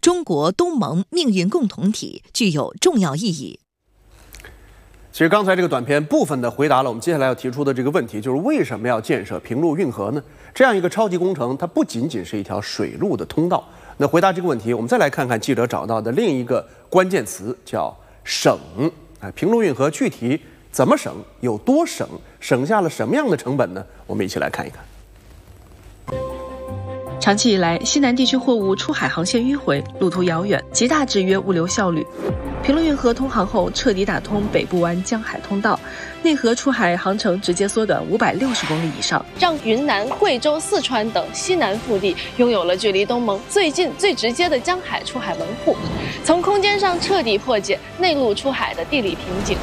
中国东盟命运共同体具有重要意义。 其实刚才这个短片部分的回答了我们接下来要提出的这个问题，就是为什么要建设平陆运河呢？这样一个超级工程，它不仅仅是一条水路的通道。那回答这个问题，我们再来看看记者找到的另一个关键词，叫省。平陆运河具体怎么省，有多省，省下了什么样的成本呢？我们一起来看一看。 长期以来，西南地区货物出海航线迂回，路途遥远，极大制约物流效率。平陆运河通航后，彻底打通北部湾江海通道，内河出海航程直接缩短560公里以上， 让云南、贵州、四川等西南腹地拥有了距离东盟最近、最直接的江海出海门户，从空间上彻底破解内陆出海的地理瓶颈。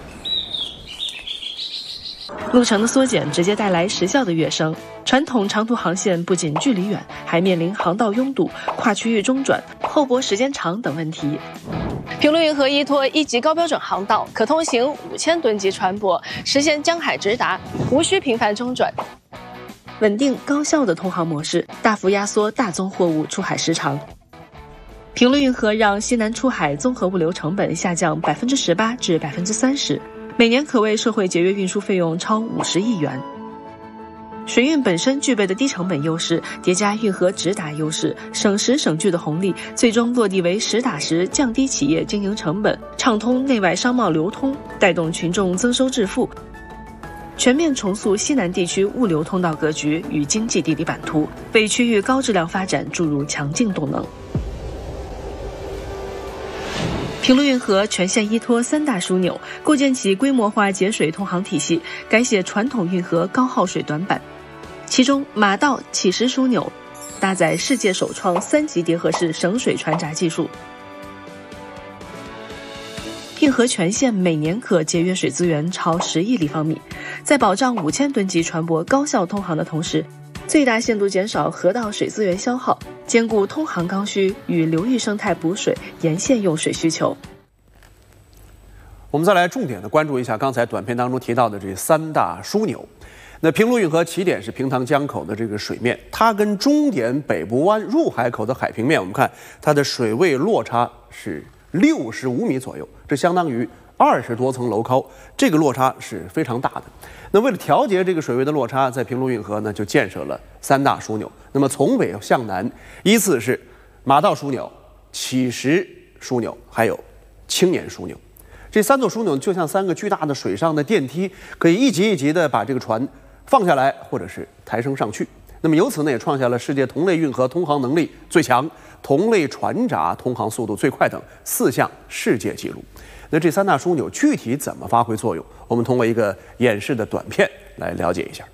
路程的缩减直接带来时效的跃升，传统长途航线不仅距离远，还面临航道拥堵、跨区域中转、候泊时间长等问题。 平陆运河依托1级高标准航道，可通行5000吨级船舶，实现江海直达，无需频繁中转。 稳定高效的通航模式，大幅压缩大宗货物出海时长。平陆运河让西南出海综合物流成本下降18%至30%。每年可为社会节约运输费用超50亿元。水运本身具备的低成本优势，叠加运河直达优势，省时省距的红利，最终落地为实打实降低企业经营成本，畅通内外商贸流通，带动群众增收致富，全面重塑西南地区物流通道格局与经济地理版图，为区域高质量发展注入强劲动能。平陆运河全线依托3大枢纽，构建起规模化节水通航体系，改写传统运河高耗水短板。其中马道起石枢纽搭载世界首创3级叠合式省水船闸技术，运河全线每年可节约水资源超10亿立方米，在保障5000吨级船舶高效通航的同时，最大限度减少河道水资源消耗，兼顾通航刚需与流域生态补水、沿线用水需求。 我们再来重点的关注一下刚才短片当中提到的这3大枢纽。那平陆运河起点是平塘江口的这个水面，它跟终点北部湾入海口的海平面，我们看它的水位落差是65米左右，这相当于20多层楼高，这个落差是非常大的。那为了调节这个水位的落差，在平陆运河呢就建设了3大枢纽。那么从北向南，依次是马道枢纽、起石枢纽，还有青年枢纽。这3座枢纽就像3个巨大的水上的电梯，可以一级一级的把这个船放下来，或者是抬升上去。那么由此呢，也创下了世界同类运河通航能力最强、同类船闸通航速度最快等4项世界纪录。那这3大枢纽具体怎么发挥作用？我们通过一个演示的短片来了解一下。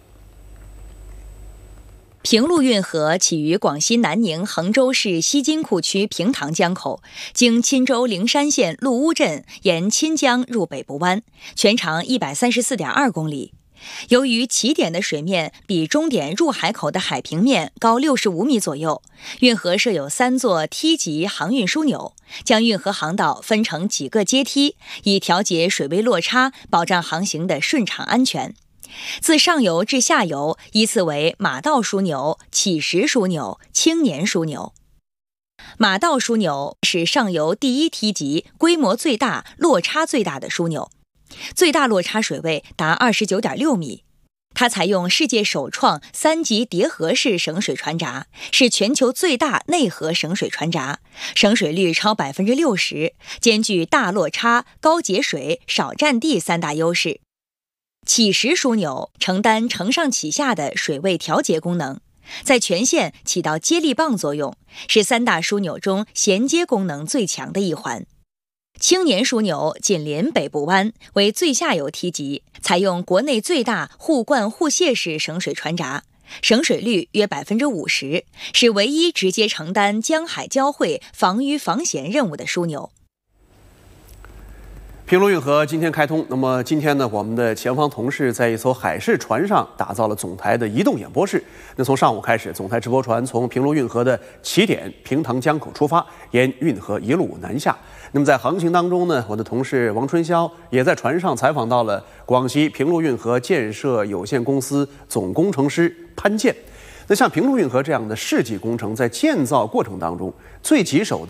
平陆运河起于广西南宁衡州市西金库区平塘江口，经钦州灵山县陆乌镇，沿钦江入北部湾，全长134.2公里。由于起点的水面比终点入海口的海平面高65米左右，运河设有3座梯级航运枢纽，将运河航道分成几个阶梯，以调节水位落差，保障航行的顺畅安全。自上游至下游依次为马道枢纽、起石枢纽、青年枢纽。马道枢纽是上游第1梯级规模最大、落差最大的枢纽，最大落差水位达29.6米。它采用世界首创3级叠合式省水船闸，是全球最大内河省水船闸，省水率超60%，兼具大落差、高节水、少占地3大优势。起石枢纽承担承上启下的水位调节功能，在全线起到接力棒作用，是3大枢纽中衔接功能最强的一环。青年枢纽紧邻北部湾，为最下游梯级，采用国内最大互灌互卸式省水船闸，省水率约50%，是唯一直接承担江海交汇防淤防咸任务的枢纽。 平陆运河今天开通，那么今天呢，我们的前方同事在一艘海事船上打造了总台的移动演播室。那从上午开始，总台直播船从平陆运河的起点平塘江口出发，沿运河一路南下。那么在航行当中呢，我的同事王春霄也在船上采访到了广西平陆运河建设有限公司总工程师潘建。那像平陆运河这样的世纪工程，在建造过程当中最棘手